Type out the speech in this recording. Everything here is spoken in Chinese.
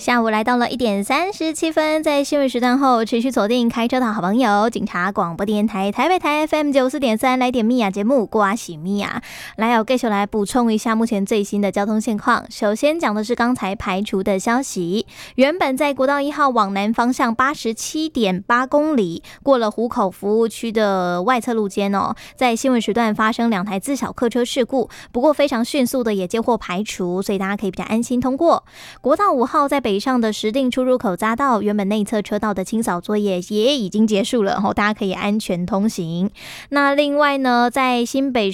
下午来到了1:37，在新闻时段后持续锁定开车的好朋友，警察广播电台台北台 FM94.3，来点米娅节目，瓜喜米娅来有继续来补充一下目前最新的交通现况。首先讲的是刚才排除的消息，原本在国道1号往南方向87.8公里，过了湖口服务区的外侧路肩哦，在新闻时段发生2台自小客车事故，不过非常迅速的也接获排除，所以大家可以比较安心通过。国道5号在北上的石碇出入口匝道，原本内侧车道的清扫作业也已经结束了，大家可以安全通行。那另外呢，在新北